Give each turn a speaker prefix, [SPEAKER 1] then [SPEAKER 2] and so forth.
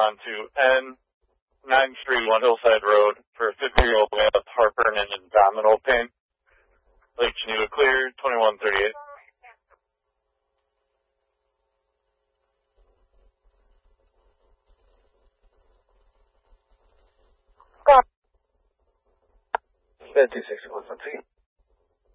[SPEAKER 1] onto N931 Hillside Road for a 50-year-old man with heartburn and abdominal pain. Lake Geneva clear, 2138.
[SPEAKER 2] Bed 261, let's see.